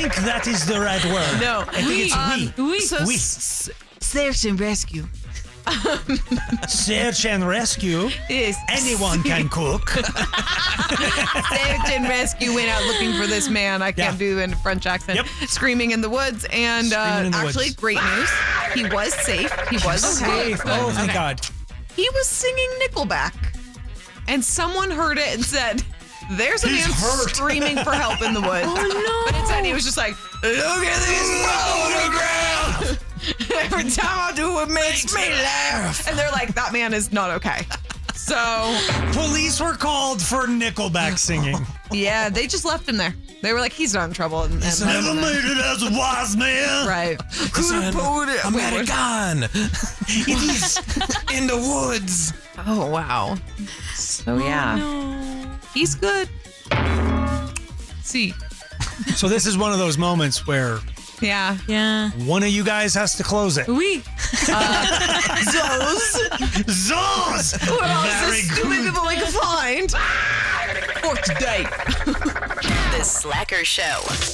think that is the right word. No. I think it's Oui. So Oui. search and rescue. Search and rescue. Yes. Anyone can cook. Search and rescue went out looking for this man. I can't do in a French accent. Yep. Screaming in the woods. And Screaming in the actually, woods. great news. He was safe. He was okay. Safe. Oh, thank God. He was singing Nickelback. And someone heard it and said, there's a man hurt. screaming for help in the woods. Oh, no. But instead he was just like, look at this photograph. Every time I do it makes me laugh. And they're like, that man is not okay. So, Police were called for Nickelback singing. yeah, they just left him there. They were like, he's not in trouble. And Never made it as a wise man. Right. American. It is in the woods. Oh, wow. So, yeah. No. He's good. See. So this is one of those moments where Yeah. Yeah. one of you guys has to close it. Oui. Zoz! What else Very is stupid good. people we can find for today? The Slacker Show.